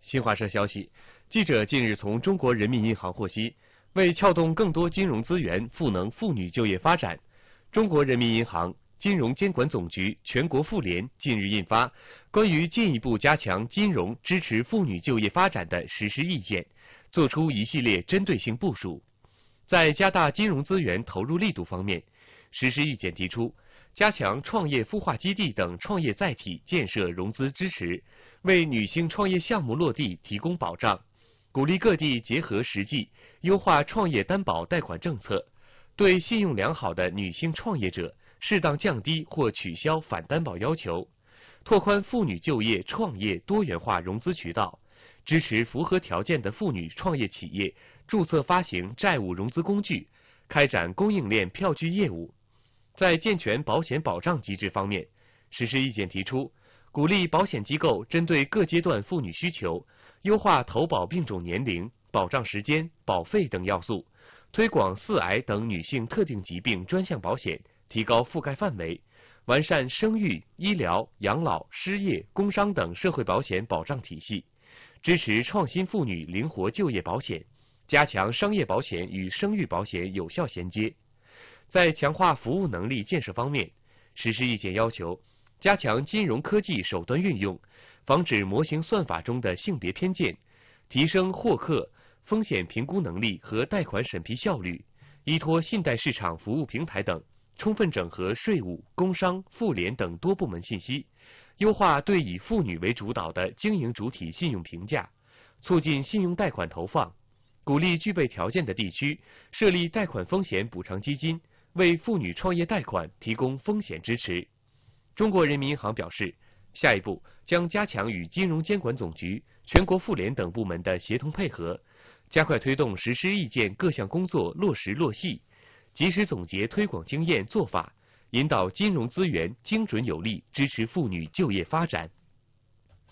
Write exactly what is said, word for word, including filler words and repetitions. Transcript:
新华社消息，记者近日从中国人民银行获悉，为撬动更多金融资源，赋能妇女就业发展，中国人民银行、金融监管总局、全国妇联近日印发《关于进一步加强金融支持妇女就业发展的实施意见》，作出一系列针对性部署。在加大金融资源投入力度方面，实施意见提出，加强创业孵化基地等创业载体建设融资支持，为女性创业项目落地提供保障，鼓励各地结合实际，优化创业担保贷款政策，对信用良好的女性创业者适当降低或取消反担保要求，拓宽妇女就业创业多元化融资渠道，支持符合条件的妇女创业企业注册发行债务融资工具，开展供应链票据业务。在健全保险保障机制方面，实施意见提出，鼓励保险机构针对各阶段妇女需求，优化投保病种年龄、保障时间、保费等要素，推广四癌等女性特定疾病专项保险，提高覆盖范围，完善生育、医疗、养老、失业、工伤等社会保险保障体系，支持创新妇女灵活就业保险，加强商业保险与生育保险有效衔接。在强化服务能力建设方面，实施意见要求，加强金融科技手段运用，防止模型算法中的性别偏见，提升获客、风险评估能力和贷款审批效率，依托信贷市场服务平台等，充分整合税务、工商、妇联等多部门信息，优化对以妇女为主导的经营主体信用评价，促进信用贷款投放，鼓励具备条件的地区设立贷款风险补偿基金，为妇女创业贷款提供风险支持。中国人民银行表示，下一步将加强与金融监管总局、全国妇联等部门的协同配合，加快推动实施意见各项工作落实落细，及时总结推广经验做法，引导金融资源精准有力支持妇女就业发展。